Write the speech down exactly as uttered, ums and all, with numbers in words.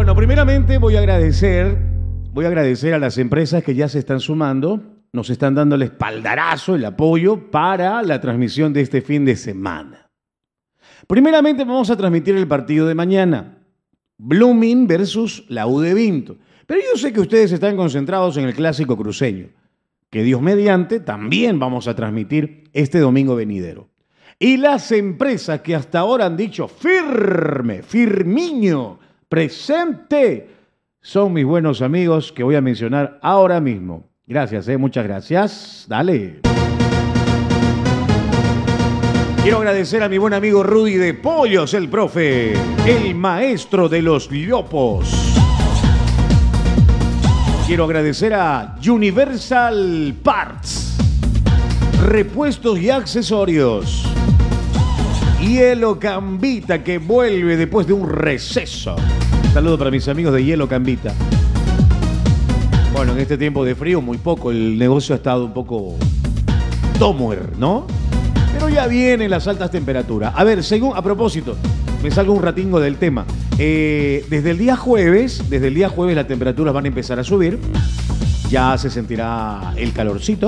Bueno, primeramente voy a agradecer, voy a agradecer a las empresas que ya se están sumando, nos están dando el espaldarazo, el apoyo para la transmisión de este fin de semana. Primeramente vamos a transmitir el partido de mañana, Blooming versus la U de Vinto. Pero yo sé que ustedes están concentrados en el clásico cruceño, que Dios mediante también vamos a transmitir este domingo venidero. Y las empresas que hasta ahora han dicho firme, firmiño, presente, son mis buenos amigos que voy a mencionar ahora mismo. Gracias, eh, muchas gracias. Dale. Quiero agradecer a mi buen amigo Rudy de Pollos, el profe, el maestro de los liopos. Quiero agradecer a Universal Parts, repuestos y accesorios. Hielo Cambita, que vuelve después de un receso. Saludo para mis amigos de Hielo Cambita. Bueno, en este tiempo de frío, muy poco. El negocio ha estado un poco tomuer, ¿no? Pero ya vienen las altas temperaturas. A ver, según, a propósito, me salgo un ratingo del tema. Eh, desde el día jueves, desde el día jueves las temperaturas van a empezar a subir. Ya se sentirá el calorcito.